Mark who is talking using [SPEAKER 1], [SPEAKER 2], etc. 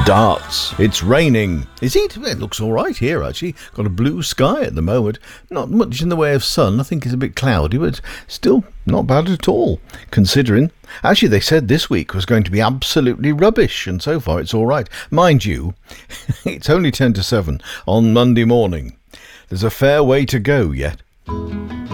[SPEAKER 1] Darts. It's raining. Is it? It looks all right here, actually. Got a blue sky at the moment. Not much in the way of sun. I think it's a bit cloudy, but still not bad at all, considering. Actually, they said this week was going to be absolutely rubbish, and so far it's all right. Mind you, it's only 7:10 on Monday morning. There's a fair way to go yet.